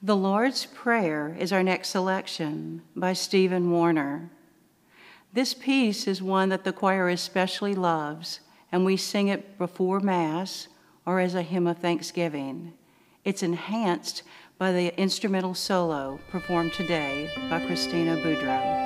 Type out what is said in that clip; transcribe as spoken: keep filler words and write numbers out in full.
The Lord's Prayer is our next selection by Stephen Warner. This piece is one that the choir especially loves, and we sing it before Mass or as a hymn of thanksgiving. It's enhanced by the instrumental solo performed today by Christina Boudreau.